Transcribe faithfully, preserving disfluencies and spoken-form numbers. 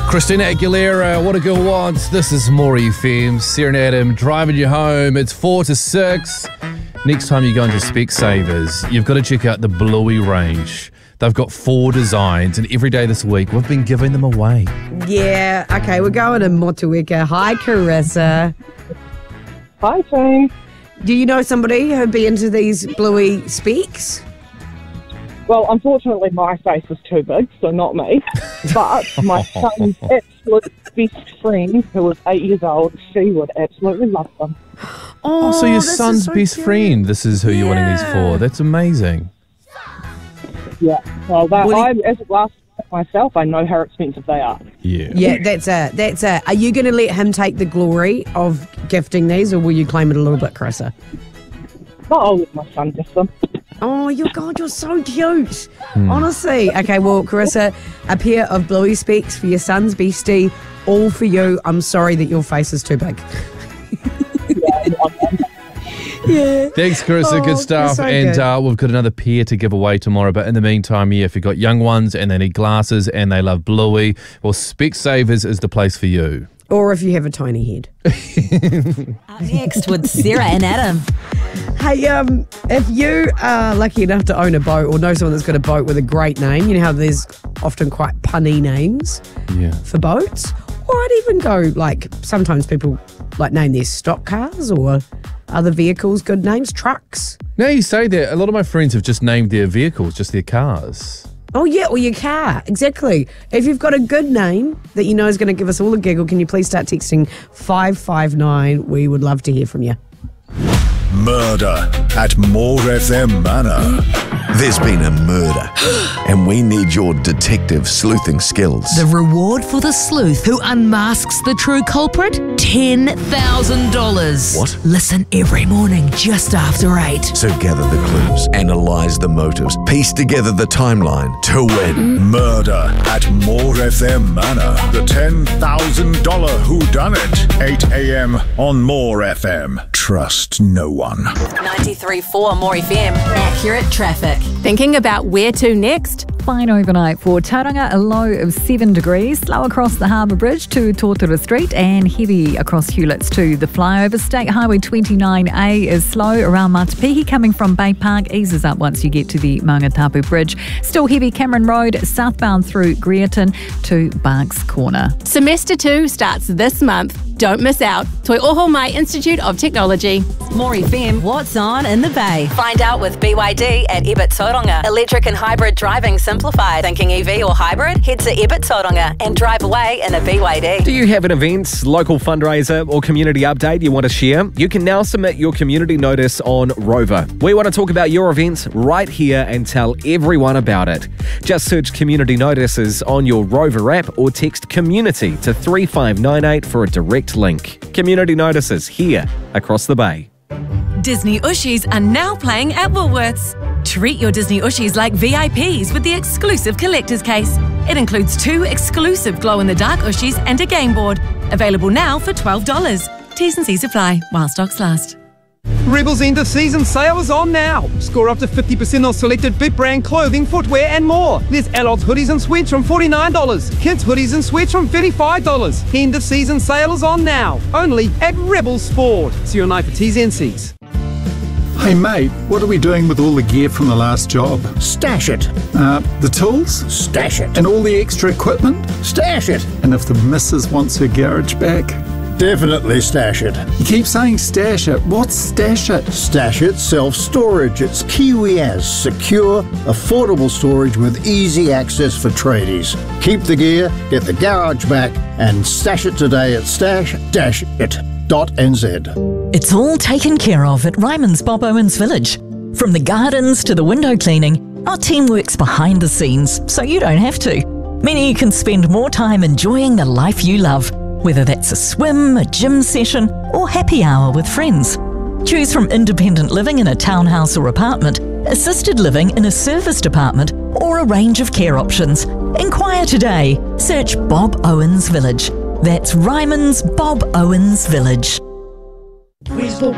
Christina Aguilera, What a Girl Wants. This is More F M. Sarah and Adam driving you home. It's four to six. Next time you go into Specsavers, you've got to check out the Bluey range. They've got four designs, and every day this week we've been giving them away. Yeah, okay, we're going to Motueka. Hi, Carissa. Hi, team. Do you know somebody who'd be into these Bluey speaks? Well, unfortunately, my face is too big, so not me. But my son's absolute best friend, who was eight years old, she would absolutely love them. Oh, Oh, so your this is son's so best cute. friend, this is who you're wanting these Yeah. for. That's amazing. Yeah. Well, that, Would he- I, as a last myself, I know how expensive they are. Yeah. Yeah, that's it. That's it. Are you going to let him take the glory of gifting these, or will you claim it a little bit, Carissa? But I'll let my son gift them. Oh, your God, you're so cute. Honestly. Okay, well, Carissa, a pair of Bluey speaks for your son's bestie, all for you. I'm sorry that your face is too big. Yeah. Thanks, Carissa. Oh, good stuff. so and good. Uh, we've got another pair to give away tomorrow. But in the meantime, yeah, if you've got young ones and they need glasses and they love Bluey, well, Specsavers is the place for you. Or if you have a tiny head. Up next with Sarah and Adam. Hey, um, if you are lucky enough to own a boat or know someone that's got a boat with a great name, you know how there's often quite punny names Yeah. for boats? Or I'd even go, like, sometimes people like name their stock cars or other vehicles good names, trucks. Now you say that, a lot of my friends have just named their vehicles, just their cars. Oh, yeah, or your car. Exactly. If you've got a good name that you know is going to give us all a giggle, can you please start texting five five nine? We would love to hear from you. Murder at More F M Manor. There's been a murder, and we need your detective sleuthing skills. The reward for the sleuth who unmasks the true culprit? ten thousand dollars. What? Listen every morning just after eight. So gather the clues, analyze the motives, piece together the timeline to win. Murder at More F M Manor. The ten thousand dollars whodunit. eight a.m. on More F M. Trust no one. ninety-three point four More F M. Accurate traffic. Thinking about where to next? Fine overnight for Tauranga, a low of seven degrees. Slow across the Harbour Bridge to Tortora Street and heavy across Hewletts to the flyover. State Highway twenty-nine A is slow around Matapihi coming from Bay Park. Eases up once you get to the Maungatapu Bridge. Still heavy Cameron Road southbound through Greerton to Barks Corner. Semester two starts this month. Don't miss out. Toi Oho Mai Institute of Technology. More F M, what's on in the Bay? Find out with B Y D at Ebit Tauranga. Electric and hybrid driving simplified. Thinking E V or hybrid? Head to Ebit Tauranga and drive away in a B Y D. Do you have an event, local fundraiser or community update you want to share? You can now submit your community notice on Rover. We want to talk about your event right here and tell everyone about it. Just search community notices on your Rover app or text community to three five nine eight for a direct link. Community notices here across the Bay. Disney Ushies are now playing at Woolworths. Treat your Disney Ushies like V I Ps with the exclusive collector's case. It includes two exclusive glow-in-the-dark Ushies and a game board. Available now for twelve dollars. T's and C's apply while stocks last. Rebel's end of season sale is on now. Score up to fifty percent on selected Bip brand clothing, footwear and more. There's adults hoodies and sweats from forty-nine dollars. Kids hoodies and sweats from thirty-five dollars. End of season sale is on now. Only at Rebel Sport. See your night for T's and C's. Hey mate, what are we doing with all the gear from the last job? Stash it. Uh, the tools? Stash it. And all the extra equipment? Stash it. And if the missus wants her garage back? Definitely stash it. You keep saying stash it. What's stash it? Stash it self-storage. It's Kiwi as secure, affordable storage with easy access for tradies. Keep the gear, get the garage back, and stash it today at stash dash it dot n z. It's all taken care of at Ryman's Bob Owens Village. From the gardens to the window cleaning, our team works behind the scenes so you don't have to. Meaning you can spend more time enjoying the life you love, whether that's a swim, a gym session, or happy hour with friends. Choose from independent living in a townhouse or apartment, assisted living in a serviced apartment, or a range of care options. Inquire today. Search Bob Owens Village. That's Ryman's Bob Owens Village.